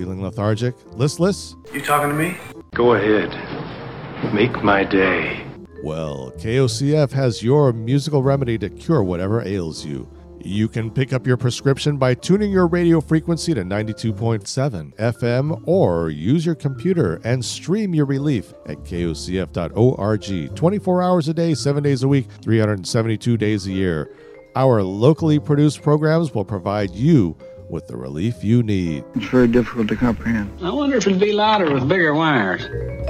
Feeling lethargic? Listless? You talking to me? Go ahead. Make my day. Well, KOCF has your musical remedy to cure whatever ails you. You can pick up your prescription by tuning your radio frequency to 92.7 FM or use your computer and stream your relief at kocf.org 24 hours a day, 7 days a week, 372 days a year. Our locally produced programs will provide you with the relief you need. It's very difficult to comprehend. I wonder if it'd be louder with bigger wires.